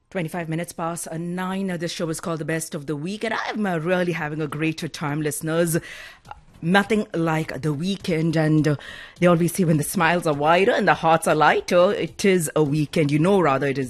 25 minutes past 9. This show is called The Best of the Week, and I'm really having a great time, listeners. Nothing like the weekend, and they always say when the smiles are wider and the hearts are lighter, it is a weekend. Rather, it is